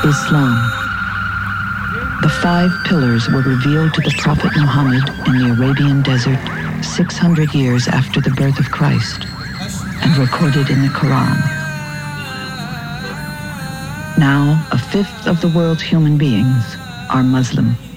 Islam. The 5 pillars were revealed to the Prophet Muhammad in the Arabian desert 600 years after the birth of Christ and recorded in the Quran. Now, 1/5 of the world's human beings are Muslim.